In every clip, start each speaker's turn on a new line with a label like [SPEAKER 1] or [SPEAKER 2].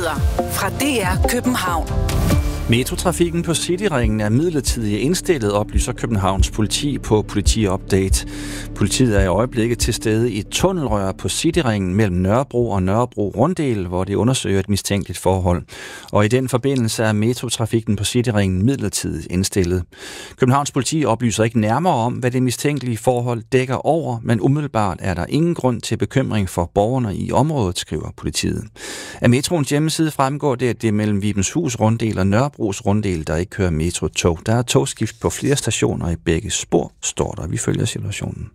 [SPEAKER 1] Nyheder fra DR København.
[SPEAKER 2] Metrotrafikken på Cityringen er midlertidigt indstillet, oplyser Københavns politi på Politiupdate. Politiet er i øjeblikket til stede i et tunnelrør på Cityringen mellem Nørrebro og Nørrebro Runddel, hvor det undersøger et mistænkeligt forhold. Og i den forbindelse er metrotrafikken på Cityringen midlertidigt indstillet. Københavns politi oplyser ikke nærmere om, hvad det mistænkelige forhold dækker over, men umiddelbart er der ingen grund til bekymring for borgerne i området, skriver politiet. Af metroens hjemmeside fremgår det, at det er mellem Vibenshus Runddel og Nørrebro Runddel, der ikke kører metrotog. Der er togskift på flere stationer i begge spor, står der. Vi følger situationen.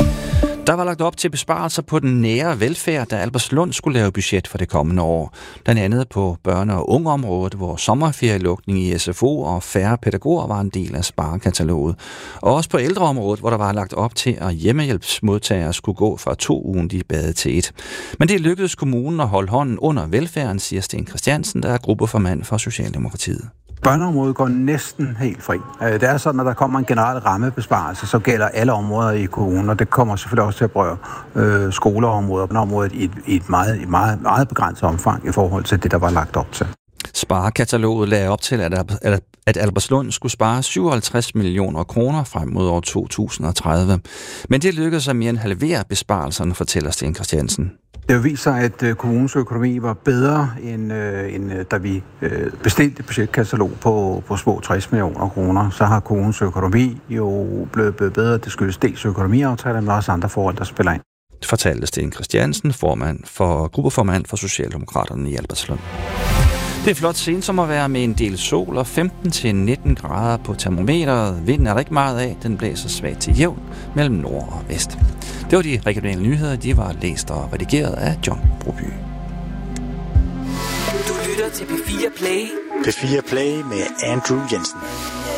[SPEAKER 2] Der var lagt op til besparelser på den nære velfærd, da Albertslund skulle lave budget for det kommende år. Blandt andet på børne- og ungeområdet, hvor sommerferielukning i SFO og færre pædagoger var en del af sparekataloget. Og også på ældreområdet, hvor der var lagt op til, at hjemmehjælpsmodtagere skulle gå fra 2 ugentlige bade til 1. Men det lykkedes kommunen at holde hånden under velfærden, siger Sten Christiansen, der er gruppeformand for Socialdemokratiet.
[SPEAKER 3] Børneområdet går næsten helt fri. Det er sådan, at der kommer en generel rammebesparelse, så gælder alle områder i kommunen, og det kommer selvfølgelig også til at berøre skoleområdet i et meget begrænset omfang i forhold til det, der var lagt op til.
[SPEAKER 2] Sparekataloget lagde op til, at Albertslund skulle spare 57 millioner kroner frem mod år 2030. Men det lykkedes at mere end halvere besparelserne, fortæller Sten Christiansen.
[SPEAKER 3] Det viser, at kommunens økonomi var bedre, end da vi bestilte budgetkatalog på små 60 millioner kroner. Så har kommunens økonomi jo blevet bedre. Det skyldes dels økonomiaftaler, men også andre forhold, der spiller ind.
[SPEAKER 2] Fortalte Sten Christiansen, gruppeformand for Socialdemokraterne i Albertslund. Det er flot sensommervejr med en del sol og 15-19 grader på termometeret. Vinden er der ikke meget af. Den blæser svagt til jævn mellem nord og vest. Det var de regionale nyheder. De var læst og redigeret af John Broby.
[SPEAKER 1] Du lytter til P4 Play.
[SPEAKER 4] P4 Play med Andrew Jensen.